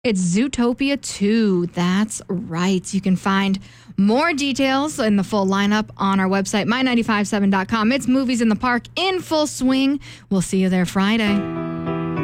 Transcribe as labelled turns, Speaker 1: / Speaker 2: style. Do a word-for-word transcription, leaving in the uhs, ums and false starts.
Speaker 1: It's Zootopia two. That's right. You can find more details and the full lineup on our website, my nine five seven dot com. It's Movies in the Park in full swing. We'll see you there Friday.